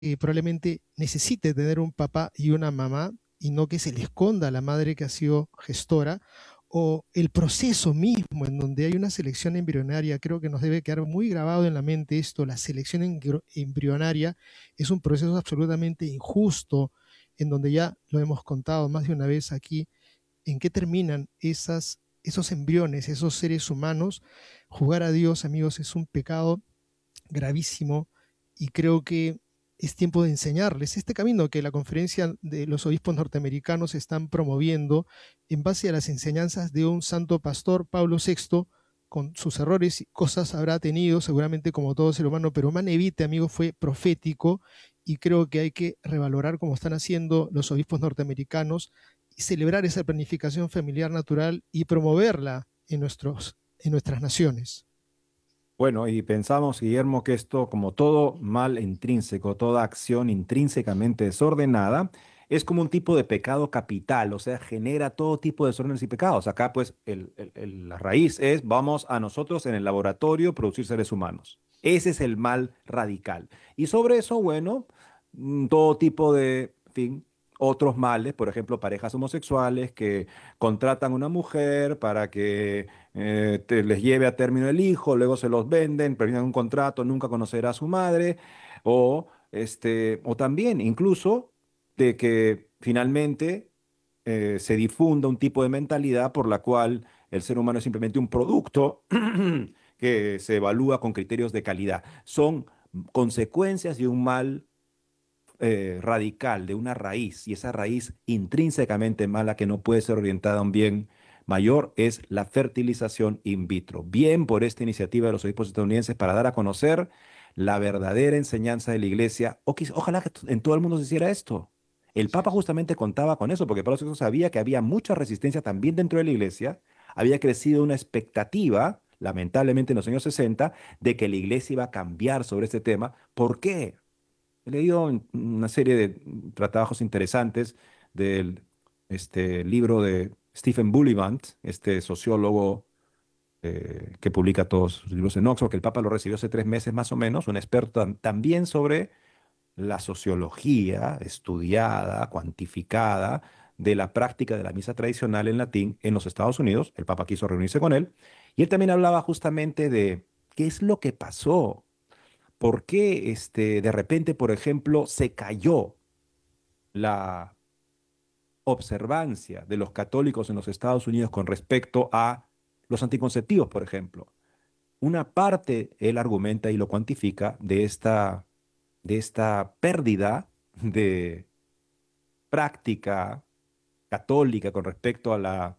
probablemente necesite tener un papá y una mamá y no que se le esconda a la madre que ha sido gestora, o el proceso mismo en donde hay una selección embrionaria. Creo que nos debe quedar muy grabado en la mente esto. La selección embrionaria es un proceso absolutamente injusto, en donde ya lo hemos contado más de una vez aquí, en qué terminan esos embriones, esos seres humanos. Jugar a Dios, amigos, es un pecado gravísimo, y creo que es tiempo de enseñarles este camino que la conferencia de los obispos norteamericanos están promoviendo en base a las enseñanzas de un santo pastor, Pablo VI. Con sus errores y cosas habrá tenido, seguramente como todo ser humano, pero Manevite, amigos, fue profético, y creo que hay que revalorar como están haciendo los obispos norteamericanos y celebrar esa planificación familiar natural y promoverla en nuestras naciones. Bueno, y pensamos, Guillermo, que esto, como todo mal intrínseco, toda acción intrínsecamente desordenada, es como un tipo de pecado capital, o sea, genera todo tipo de desórdenes y pecados. Acá, pues, la raíz es, vamos a nosotros en el laboratorio producir seres humanos. Ese es el mal radical. Y sobre eso, bueno, todo tipo de, en fin, otros males, por ejemplo, parejas homosexuales que contratan una mujer para que les lleve a término el hijo, luego se los venden, terminan un contrato, nunca conocerá a su madre, o también incluso de que finalmente se difunda un tipo de mentalidad por la cual el ser humano es simplemente un producto que se evalúa con criterios de calidad. Son consecuencias de un mal radical, de una raíz, y esa raíz intrínsecamente mala que no puede ser orientada a un bien mayor es la fertilización in vitro. Bien por esta iniciativa de los obispos estadounidenses para dar a conocer la verdadera enseñanza de la iglesia. Ojalá que en todo el mundo se hiciera esto. El Papa justamente contaba con eso, porque Pablo VI sabía que había mucha resistencia también dentro de la iglesia. Había crecido una expectativa, lamentablemente en los años 60, de que la iglesia iba a cambiar sobre este tema. ¿Por qué? He leído una serie de trabajos interesantes del libro de Stephen Bullivant, este sociólogo que publica todos sus libros en Oxford, que el Papa lo recibió hace 3 meses más o menos, un experto también sobre la sociología estudiada, cuantificada de la práctica de la misa tradicional en latín en los Estados Unidos. El Papa quiso reunirse con él y él también hablaba justamente de qué es lo que pasó. ¿Por qué de repente, por ejemplo, se cayó la observancia de los católicos en los Estados Unidos con respecto a los anticonceptivos, por ejemplo? Una parte, él argumenta y lo cuantifica, de esta pérdida de práctica católica con respecto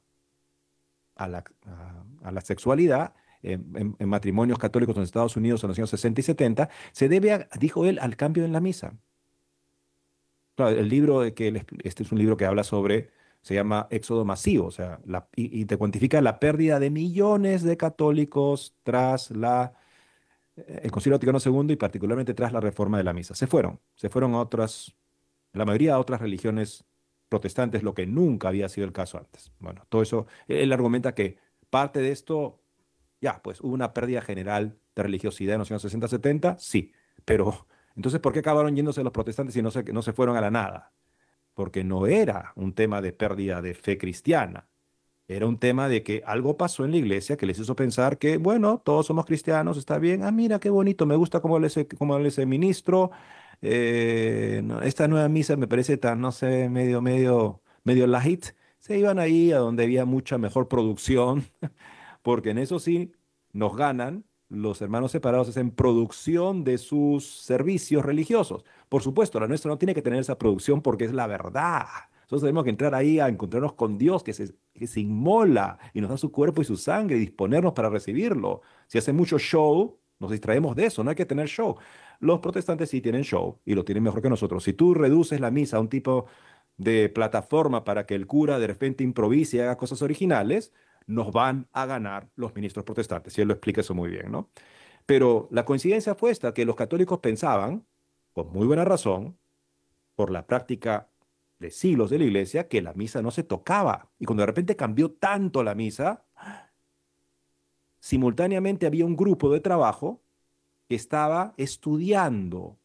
a la sexualidad en matrimonios católicos en Estados Unidos en los años 60 y 70, se debe, dijo él, al cambio en la misa. Claro, el libro este es un libro que habla sobre, se llama Éxodo Masivo, o sea, y te cuantifica la pérdida de millones de católicos tras el Concilio Vaticano II y particularmente tras la reforma de la misa. Se fueron a la mayoría a otras religiones protestantes, lo que nunca había sido el caso antes. Bueno, todo eso, él argumenta que parte de esto, ya, pues hubo una pérdida general de religiosidad en los años 60-70, sí, pero entonces, ¿por qué acabaron yéndose los protestantes y no se fueron a la nada? Porque no era un tema de pérdida de fe cristiana, era un tema de que algo pasó en la iglesia que les hizo pensar que, bueno, todos somos cristianos, está bien, mira qué bonito, me gusta cómo le ese ministro, no, esta nueva misa me parece tan, no sé, medio, medio, medio light. Se iban ahí a donde había mucha mejor producción, porque en eso sí nos ganan los hermanos separados, es en producción de sus servicios religiosos. Por supuesto, la nuestra no tiene que tener esa producción porque es la verdad. Nosotros tenemos que entrar ahí a encontrarnos con Dios que se inmola y nos da su cuerpo y su sangre y disponernos para recibirlo. Si hace mucho show, nos distraemos de eso, no hay que tener show. Los protestantes sí tienen show y lo tienen mejor que nosotros. Si tú reduces la misa a un tipo de plataforma para que el cura de repente improvise y haga cosas originales, nos van a ganar los ministros protestantes. Y él lo explica eso muy bien, ¿no? Pero la coincidencia fue esta, que los católicos pensaban, con muy buena razón, por la práctica de siglos de la iglesia, que la misa no se tocaba. Y cuando de repente cambió tanto la misa, simultáneamente había un grupo de trabajo que estaba estudiando